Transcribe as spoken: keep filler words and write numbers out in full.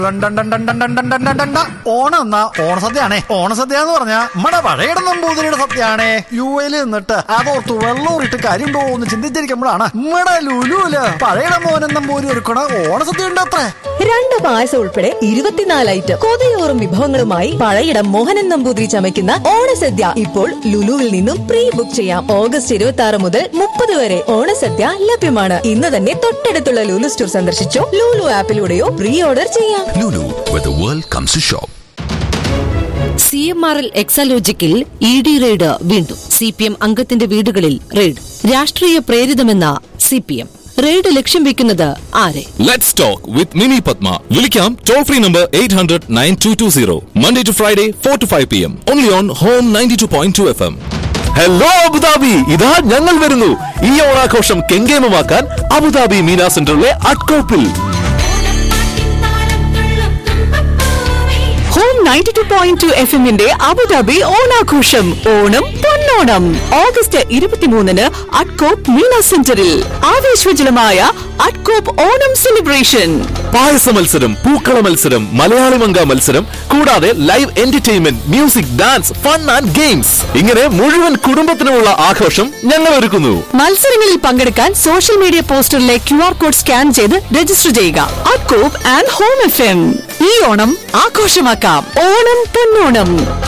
ഓണം എന്നാ ഓണസദ്യയാണേ. ഓണസദ്യ എന്ന് പറഞ്ഞാ നമ്മടെ പഴയുടെ നമ്പൂതിരിയുടെ സദ്യയാണേ. യു എയിൽ നിന്നിട്ട് അതോർത്ത് വെള്ളൂറിട്ട് കാര്യമുണ്ടോ എന്ന് ചിന്തിച്ചിരിക്കുമ്പോഴാണ് നമ്മടെ ലുലുല് പഴയുടെ മോനൻ നമ്പൂരി ഒരുക്കണ ഓണസദ്യ ഉണ്ട് അത്രേ. രണ്ട് പായസം ഉൾപ്പെടെ ഇരുപത്തിനാല് ഐറ്റം കൊതിയോറും വിഭവങ്ങളുമായി പഴയിടം മോഹനൻ നമ്പൂതിരി ചമയ്ക്കുന്ന ഓണസദ്യ ഇപ്പോൾ ലുലുവിൽ നിന്നും പ്രീ ബുക്ക് ചെയ്യാം. ഓഗസ്റ്റ് ഇരുപത്തി ആറ് മുതൽ മുപ്പത് വരെ ഓണസദ്യ ലഭ്യമാണ്. ഇന്ന് തന്നെ തൊട്ടടുത്തുള്ള Lulu store സന്ദർശിച്ചോ Lulu ആപ്പിലൂടെയോ pre order ചെയ്യാം. Lulu, where the world comes to shop. C M R L എക്സാലോജിക്കിൽ E D raid വീണ്ടും. സി പി എം അംഗത്തിന്റെ വീടുകളിൽ റെയ്ഡ്. രാഷ്ട്രീയ പ്രേരിതമെന്ന സി പി എം. റെയ്ഡ് ലക്ഷ്യം വെക്കുന്നത് ആരെ? Let's talk with Mini Padma. വിളിക്കാം toll free number eight hundred nine two two zero. Monday to Friday four to five p m. Only on Home ninety-two point two F M. Hello Abu Dhabi, ഇതാ ഞങ്ങൾ വരുന്നു. ഈ ഓണാഘോഷം കെങ്കേമമാക്കാൻ Abu Dhabi Meena സെന്ററിലെ അട്കോപ്പിൽ. Home ninety two point two F എമ്മിന്റെ Abu Dhabi ഓണാഘോഷം. ഓണം പൊന്നോണം August ഇരുപത്തിമൂന്നിന് അട്കോപ്പ് മീന സെന്ററിൽ ആവേശോജ്വലമായ അട്കോപ്പ് ഓണം സെലിബ്രേഷൻ. പായസ മത്സരം, പൂക്കള മത്സരം, മലയാളി മങ്ക മത്സരം, കൂടാതെ live entertainment, music, dance, fun and games. ഇങ്ങനെ മുഴുവൻ കുടുംബത്തിനുമുള്ള ആഘോഷം ഞങ്ങൾ ഒരുക്കുന്നു. മത്സരങ്ങളിൽ പങ്കെടുക്കാൻ social media പോസ്റ്ററിലെ Q R code scan ചെയ്ത് രജിസ്റ്റർ ചെയ്യുക. അട്കോപ്പ് ആൻഡ് ഹോം എഫ് എം. ഈ ഓണം ആഘോഷമാക്കാം. ഓണം പൊന്നോണം.